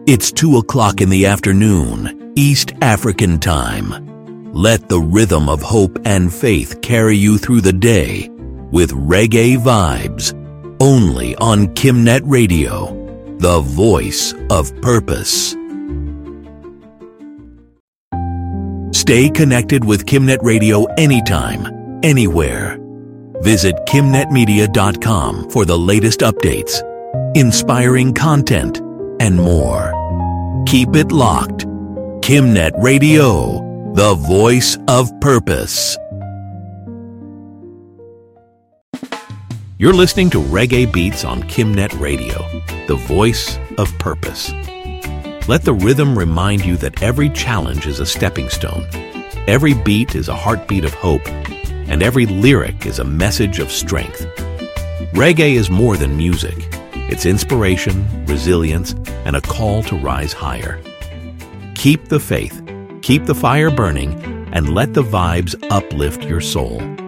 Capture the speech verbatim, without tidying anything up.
It's two o'clock in the afternoon, East African time. Let the rhythm of hope and faith carry you through the day with Reggae Vibes, only on Kimnet Radio, the voice of purpose. Stay connected with Kimnet Radio anytime, anywhere. Visit kimnet media dot com for the latest updates, inspiring content, and more. Keep it locked. Kimnet Radio, the voice of purpose. You're listening to Reggae Beats on Kimnet Radio, the voice of purpose. Let the rhythm remind you that every challenge is a stepping stone, every beat is a heartbeat of hope, and every lyric is a message of strength. Reggae is more than music. It's inspiration, resilience, and a call to rise higher. Keep the faith, keep the fire burning, and let the vibes uplift your soul.